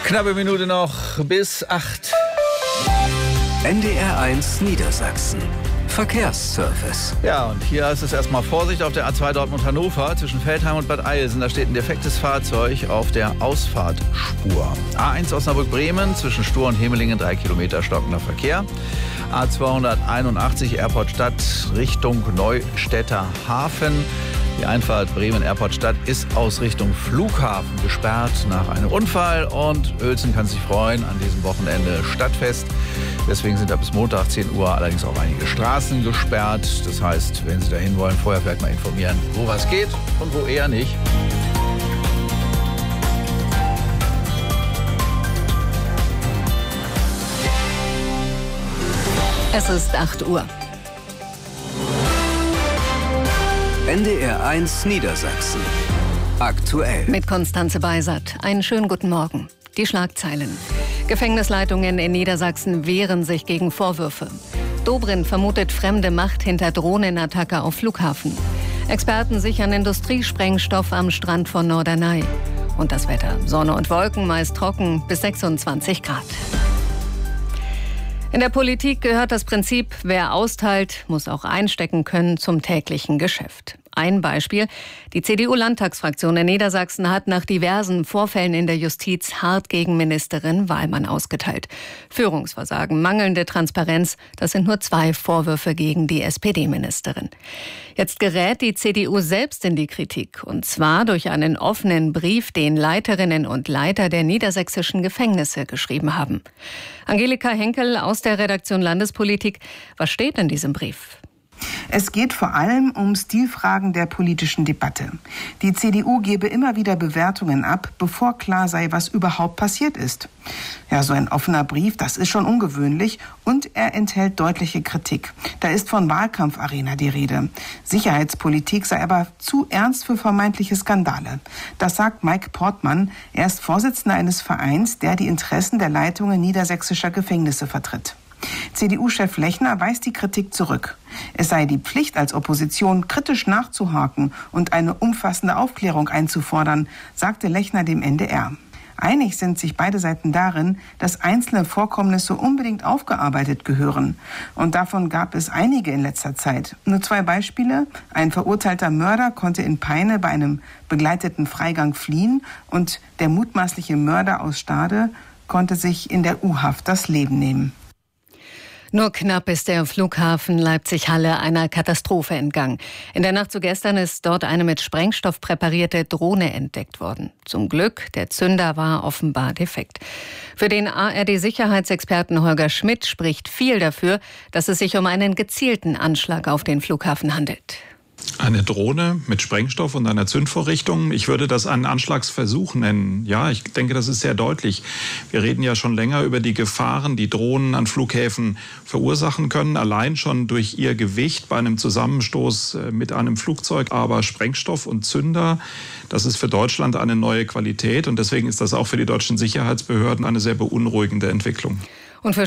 Knappe Minute noch bis 8. NDR1 Niedersachsen. Verkehrsservice. Ja, und hier ist es erstmal Vorsicht auf der A2 Dortmund-Hannover zwischen Veltheim und Bad Eilsen. Da steht ein defektes Fahrzeug auf der Ausfahrtspur. A1 Osnabrück-Bremen zwischen Stur und Hemelingen 3 Kilometer stockender Verkehr. A281 Airport Stadt Richtung Neustädter Hafen. Die Einfahrt Bremen-Airport-Stadt ist aus Richtung Flughafen gesperrt nach einem Unfall. Und Uelzen kann sich freuen, an diesem Wochenende Stadtfest. Deswegen sind da bis Montag 10 Uhr allerdings auch einige Straßen gesperrt. Das heißt, wenn Sie dahin wollen, vorher vielleicht mal informieren, wo was geht und wo eher nicht. Es ist 8 Uhr. NDR1 Niedersachsen. Aktuell. Mit Konstanze Beisert. Einen schönen guten Morgen. Die Schlagzeilen. Gefängnisleitungen in Niedersachsen wehren sich gegen Vorwürfe. Dobrindt vermutet fremde Macht hinter Drohnenattacke auf Flughafen. Experten sichern Industriesprengstoff am Strand von Norderney. Und das Wetter. Sonne und Wolken, meist trocken, bis 26 Grad. In der Politik gehört das Prinzip, wer austeilt, muss auch einstecken können, zum täglichen Geschäft. Ein Beispiel: Die CDU-Landtagsfraktion in Niedersachsen hat nach diversen Vorfällen in der Justiz hart gegen Ministerin Wahlmann ausgeteilt. Führungsversagen, mangelnde Transparenz, das sind nur 2 Vorwürfe gegen die SPD-Ministerin. Jetzt gerät die CDU selbst in die Kritik, und zwar durch einen offenen Brief, den Leiterinnen und Leiter der niedersächsischen Gefängnisse geschrieben haben. Angelika Henkel aus der Redaktion Landespolitik. Was steht in diesem Brief? Es geht vor allem um Stilfragen der politischen Debatte. Die CDU gebe immer wieder Bewertungen ab, bevor klar sei, was überhaupt passiert ist. Ja, so ein offener Brief, das ist schon ungewöhnlich, und er enthält deutliche Kritik. Da ist von Wahlkampfarena die Rede. Sicherheitspolitik sei aber zu ernst für vermeintliche Skandale. Das sagt Mike Portmann. Er ist Vorsitzender eines Vereins, der die Interessen der Leitungen niedersächsischer Gefängnisse vertritt. CDU-Chef Lechner weist die Kritik zurück. Es sei die Pflicht als Opposition, kritisch nachzuhaken und eine umfassende Aufklärung einzufordern, sagte Lechner dem NDR. Einig sind sich beide Seiten darin, dass einzelne Vorkommnisse unbedingt aufgearbeitet gehören. Und davon gab es einige in letzter Zeit. Nur 2 Beispiele. Ein verurteilter Mörder konnte in Peine bei einem begleiteten Freigang fliehen und der mutmaßliche Mörder aus Stade konnte sich in der U-Haft das Leben nehmen. Nur knapp ist der Flughafen Leipzig-Halle einer Katastrophe entgangen. In der Nacht zu gestern ist dort eine mit Sprengstoff präparierte Drohne entdeckt worden. Zum Glück, der Zünder war offenbar defekt. Für den ARD-Sicherheitsexperten Holger Schmidt spricht viel dafür, dass es sich um einen gezielten Anschlag auf den Flughafen handelt. Eine Drohne mit Sprengstoff und einer Zündvorrichtung. Ich würde das einen Anschlagsversuch nennen. Ja, ich denke, das ist sehr deutlich. Wir reden ja schon länger über die Gefahren, die Drohnen an Flughäfen verursachen können. Allein schon durch ihr Gewicht bei einem Zusammenstoß mit einem Flugzeug. Aber Sprengstoff und Zünder, das ist für Deutschland eine neue Qualität. Und deswegen ist das auch für die deutschen Sicherheitsbehörden eine sehr beunruhigende Entwicklung. Und für